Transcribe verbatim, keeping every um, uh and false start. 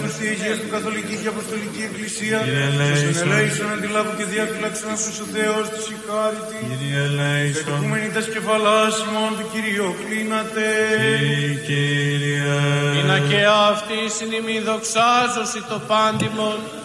τους τη υγείας του Καθολική και Αποστολική Εκκλησία, τους ενελέησον αντιλάβου και διαφυλάξον αυτούς ο Θεός της η χάρητη. Κύριε ελέησον. Κατοικούμενοι τας κεφαλάς ημών του Κυρίου κλείνατε. Κύριε. Ειναι και αυτή συνημή δοξάζωση το πάντιμον.